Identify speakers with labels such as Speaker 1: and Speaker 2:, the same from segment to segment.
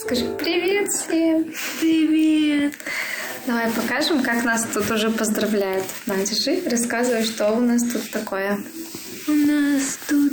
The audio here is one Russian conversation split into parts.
Speaker 1: Скажи привет всем.
Speaker 2: Привет.
Speaker 1: Давай покажем, как нас тут уже поздравляют. На, держи, рассказывай, что у нас тут такое.
Speaker 2: У нас тут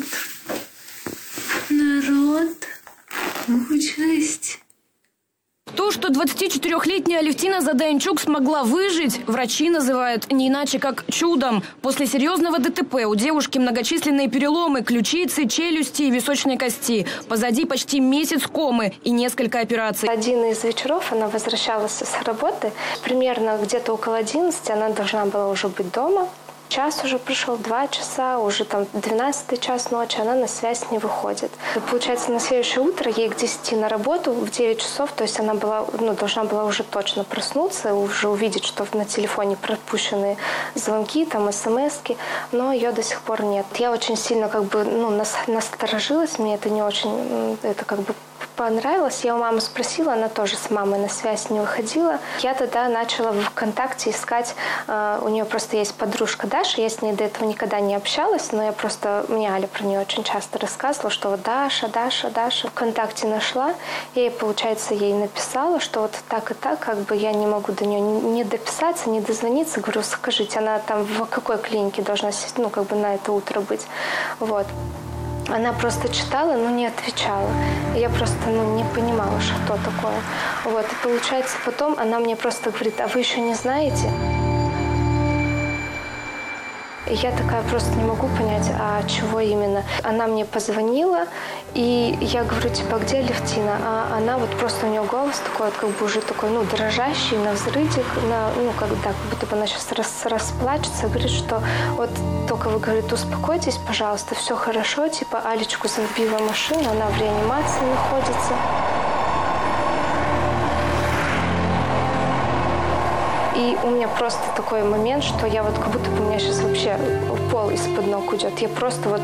Speaker 2: народ, участь.
Speaker 3: То, что 24-летняя Алевтина Задаянчук смогла выжить, врачи называют не иначе как чудом. После серьезного ДТП у девушки многочисленные переломы ключицы, челюсти и височной кости. Позади почти месяц комы и несколько операций.
Speaker 4: Один из вечеров она возвращалась с работы. Примерно где-то около 11 она должна была уже быть дома. Час уже пришел, 2 часа, уже там 12 час ночи, она на связь не выходит. Получается, на следующее утро ей к 10 на работу, в 9 часов, то есть она была, должна была уже точно проснуться, уже увидеть, что на телефоне пропущены звонки, там смски, но ее до сих пор нет. Я очень сильно насторожилась, мне это не очень, понравилось. Я у мамы спросила, она тоже с мамой на связь не выходила. Я тогда начала в ВКонтакте искать, у нее просто есть подружка Даша, я с ней до этого никогда не общалась, но мне Аля про нее очень часто рассказывала, что вот Даша. ВКонтакте нашла, и, получается, ей написала, что вот так и так, я не могу до нее не дописаться, не дозвониться. Говорю, скажите, она там в какой клинике должна на это утро быть? Вот. Она просто читала, но не отвечала. Я просто не понимала, что такое. Вот. И получается, потом она мне просто говорит, а вы еще не знаете? И я такая просто не могу понять, а чего именно. Она мне позвонила, и я говорю, где Алевтина? А она просто, у нее голос такой, уже такой, дрожащий, на взрыде, как будто бы она сейчас расплачется, говорит, что вот только вы, говорит, успокойтесь, пожалуйста, все хорошо, Алечку забила машина, она в реанимации находится. И у меня просто такой момент, что я как будто бы у меня сейчас вообще пол из-под ног уйдет. Я просто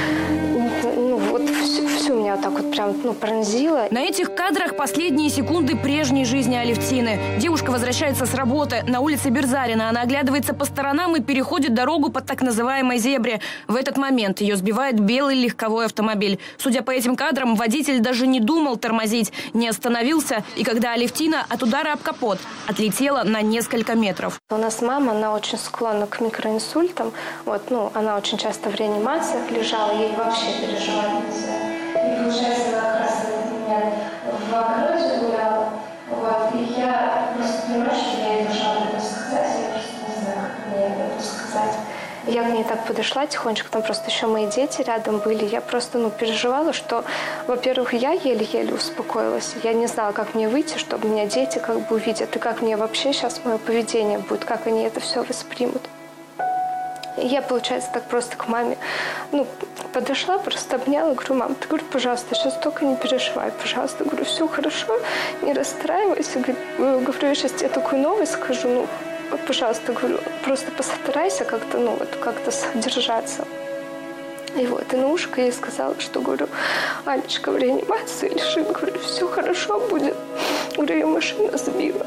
Speaker 4: всю меня вот так вот прям пронзила.
Speaker 3: На этих кадрах последние секунды прежней жизни Алевтины. Девушка возвращается с работы. На улице Берзарина она оглядывается по сторонам и переходит дорогу по так называемой зебре. В этот момент ее сбивает белый легковой автомобиль. Судя по этим кадрам, водитель даже не думал тормозить, не остановился. И когда Алевтина от удара об капот отлетела на несколько метров.
Speaker 4: У нас мама, она очень склонна к микроинсультам. Она очень часто в реанимациях лежала, ей вообще переживать нельзя. И получается, она как раз у меня в огороде гуляла. И я просто понимаю, что я ей должна об этом сказать. Я просто не знаю, как мне об этом сказать. Я к ней так подошла тихонечко, там просто еще мои дети рядом были. Я просто переживала, что, во-первых, я еле-еле успокоилась. Я не знала, как мне выйти, чтобы меня дети увидят. И как мне вообще сейчас мое поведение будет, как они это все воспримут. И я, получается, так просто к маме, подошла, просто обняла, говорю, мам, ты, говорю, пожалуйста, сейчас только не переживай, пожалуйста, говорю, все хорошо, не расстраивайся, говорю, я сейчас тебе такую новость скажу, пожалуйста, говорю, просто постарайся как-то держаться. И на ушко ей сказала, что, говорю, Алечка в реанимации лежит, говорю, все хорошо будет, говорю, ее машина сбила.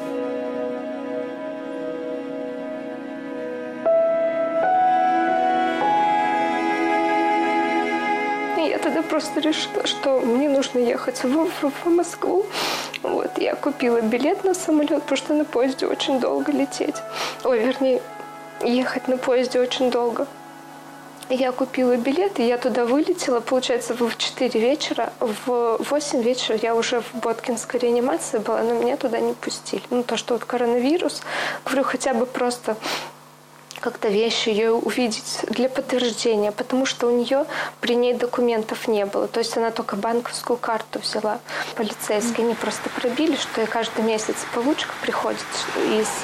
Speaker 4: Я тогда просто решила, что мне нужно ехать в Москву. Я купила билет на самолет, потому что на поезде очень долго лететь. Ехать на поезде очень долго. Я купила билет, и я туда вылетела, получается, в 4 вечера. В 8 вечера я уже в Боткинской реанимации была, но меня туда не пустили. То, что коронавирус, говорю, хотя бы просто как-то вещи ее увидеть для подтверждения, потому что у нее при ней документов не было. То есть она только банковскую карту взяла. Полицейские, они просто пробили, что ей каждый месяц получка приходит из